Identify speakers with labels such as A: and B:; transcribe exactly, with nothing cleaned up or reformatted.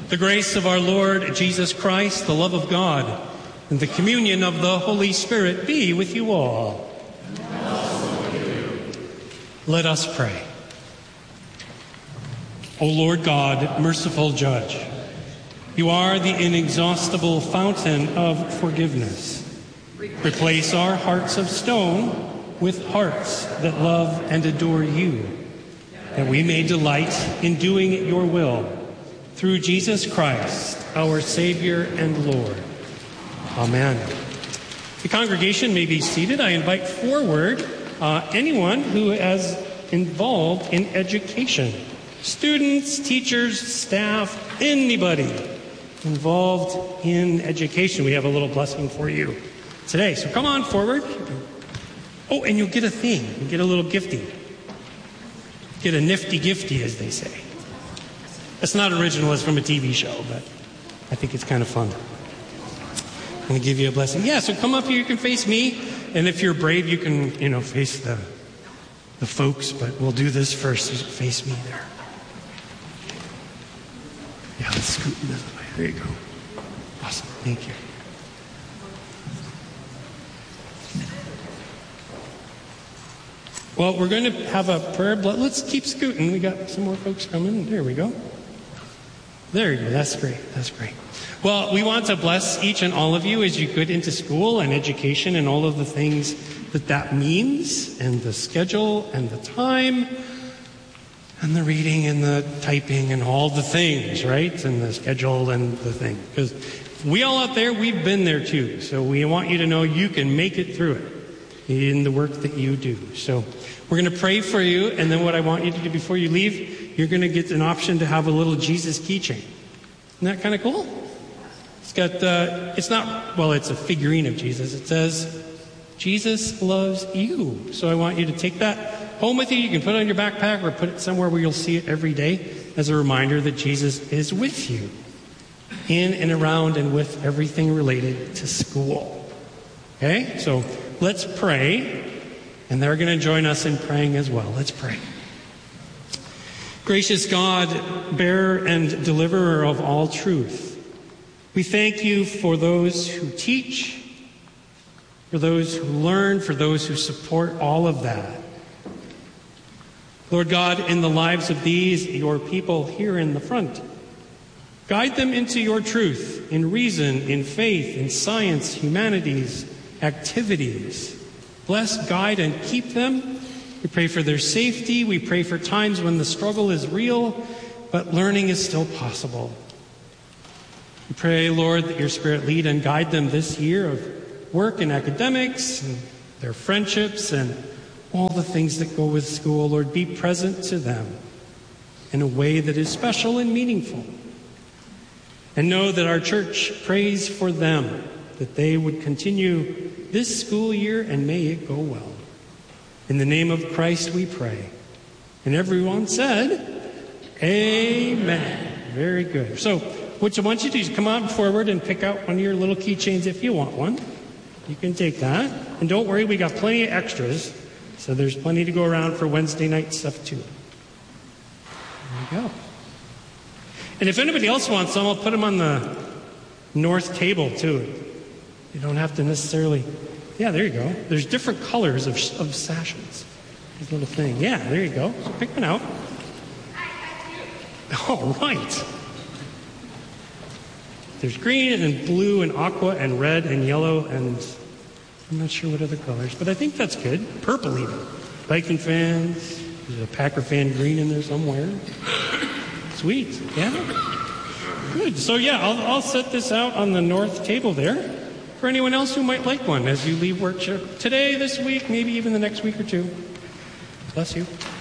A: The grace of our Lord Jesus Christ, the love of God, and the communion of the Holy Spirit be with you all.
B: And also with you.
A: Let us pray. O Lord God, merciful Judge, you are the inexhaustible fountain of forgiveness. Replace our hearts of stone with hearts that love and adore you, that we may delight in doing your will. Through Jesus Christ, our Savior and Lord. Amen. The congregation may be seated. I invite forward uh, anyone who is involved in education. Students, teachers, staff, anybody involved in education. We have a little blessing for you today. So come on forward. Oh, and you'll get a thing. You'll get a little gifty. Get a nifty gifty, as they say. It's not original, it's from a T V show, but I think it's kind of fun. I'm going to give you a blessing. Yeah, so come up here, you can face me, and if you're brave, you can, you know, face the the folks, but we'll do this first. You face me there. Yeah, let's scoot this way. There you go. Awesome, thank you. Well, we're going to have a prayer. Let's keep scooting. We got some more folks coming. There we go. There you go. That's great. That's great. Well, we want to bless each and all of you as you get into school and education and all of the things that that means, and the schedule and the time and the reading and the typing and all the things, right? And the schedule and the thing. Because we all out there, we've been there too. So we want you to know you can make it through it in the work that you do. So we're going to pray for you, and then what I want you to do before you leave, you're going to get an option to have a little Jesus keychain. Isn't that kind of cool? It's got, uh, it's not, well, it's a figurine of Jesus. It says, Jesus loves you. So I want you to take that home with you. You can put it on your backpack or put it somewhere where you'll see it every day as a reminder that Jesus is with you in and around and with everything related to school. Okay? So let's pray, and they're going to join us in praying as well. Let's pray. Gracious God, bearer and deliverer of all truth, we thank you for those who teach, for those who learn, for those who support all of that. Lord God, in the lives of these, your people here in the front, guide them into your truth in reason, in faith, in science, humanities, activities. Bless, guide, and keep them. We pray for their safety. We pray for times when the struggle is real, but learning is still possible. We pray, Lord, that your Spirit lead and guide them this year of work and academics and their friendships and all the things that go with school. Lord, be present to them in a way that is special and meaningful. And know that our church prays for them, that they would continue this school year, and may it go well. In the name of Christ we pray. And everyone said, amen. Very good. So what I want you to do is come on forward and pick out one of your little keychains if you want one. You can take that. And don't worry, we got plenty of extras. So there's plenty to go around for Wednesday night stuff too. There you go. And if anybody else wants some, I'll put them on the north table too. You don't have to necessarily... Yeah, there you go. There's different colors of, of sashes. This little thing. Yeah, there you go. So pick one out. All right. There's green and blue and aqua and red and yellow and I'm not sure what other colors, but I think that's good. Purple even. Viking fans. There's a Packer fan green in there somewhere. Sweet. Yeah. Good. So yeah, I'll, I'll set this out on the north table there. For anyone else who might like one as you leave work today, this week, maybe even the next week or two. Bless you.